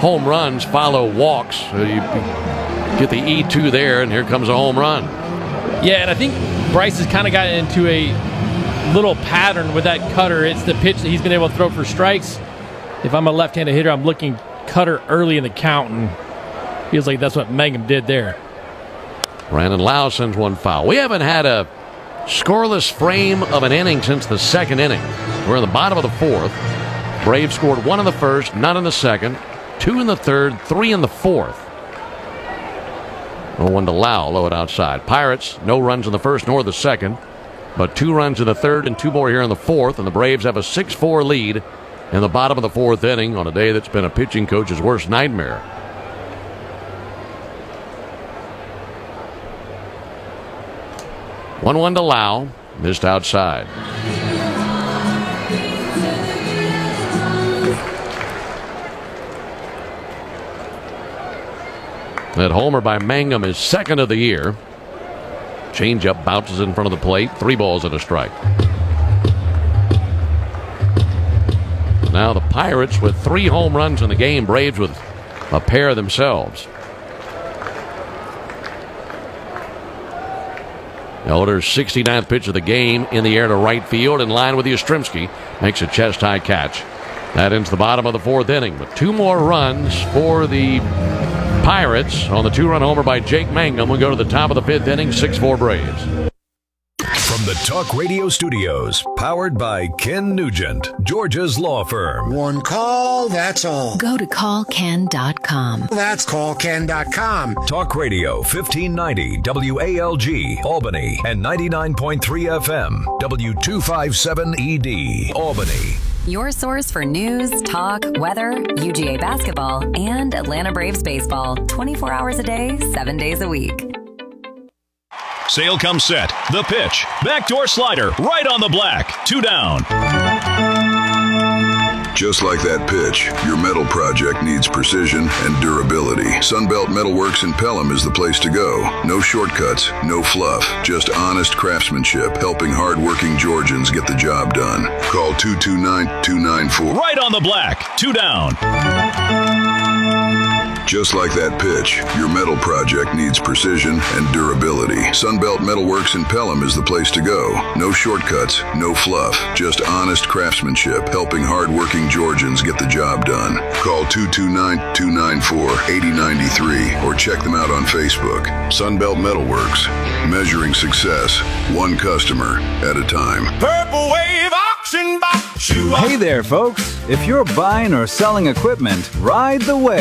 home runs follow walks. So you get the E2 there, and here comes a home run. Yeah, and I think Bryce has kind of gotten into a little pattern with that cutter. It's the pitch that he's been able to throw for strikes. If I'm a left-handed hitter, I'm looking cutter early in the count, and feels like that's what Mangum did there. Brandon Lau sends one foul. We haven't had a scoreless frame of an inning since the second inning. We're in the bottom of the fourth. Braves scored 1 in the first, none in the second, 2 in the third, 3 in the fourth. 0-1 to Lau, low it outside. Pirates, no runs in the first nor the second, but 2 runs in the third and 2 more here in the fourth, and the Braves have a 6-4 lead in the bottom of the fourth inning on a day that's been a pitching coach's worst nightmare. One to Lau, missed outside. That homer by Mangum is second of the year. Changeup bounces in front of the plate. 3 balls and a strike. Now the Pirates with 3 home runs in the game. Braves with a pair themselves. Elder's 69th pitch of the game in the air to right field, in line with Yastrzemski. Makes a chest-high catch. That ends the bottom of the fourth inning. But 2 more runs for the Pirates on the 2-run homer by Jake Mangum. We go to the top of the 5th inning, 6-4 Braves. From the Talk Radio Studios, powered by Ken Nugent, Georgia's law firm. One call, that's all. Go to callken.com. That's callken.com. Talk Radio 1590 WALG, Albany, and 99.3 FM, W257ED, Albany. Your source for news, talk, weather, UGA basketball, and Atlanta Braves baseball. 24 hours a day, 7 days a week. Sale comes set. The pitch. Backdoor slider. Right on the black. 2 down. Just like that pitch, your metal project needs precision and durability. Sunbelt Metalworks in Pelham is the place to go. No shortcuts, no fluff, just honest craftsmanship, helping hard-working Georgians get the job done. Call 229-294. Right on the black. 2 down. Just like that pitch, your metal project needs precision and durability. Sunbelt Metalworks in Pelham is the place to go. No shortcuts, no fluff, just honest craftsmanship, helping hard-working Georgians get the job done. Call 229-294-8093 or check them out on Facebook. Sunbelt Metalworks, measuring success, one customer at a time. Purple Wave Auction Box. Hey there, folks. If you're buying or selling equipment, ride the wave.